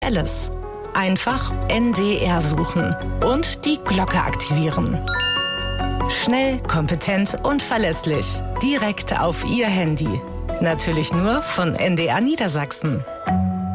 Alice. Einfach NDR suchen und die Glocke aktivieren. Schnell, kompetent und verlässlich. Direkt auf Ihr Handy. Natürlich nur von NDR Niedersachsen.